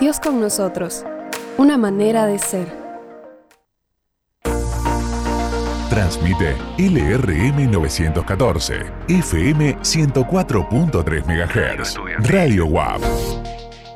Dios con nosotros, una manera de ser. Transmite LRM 914, FM 104.3 MHz, Radio WAP.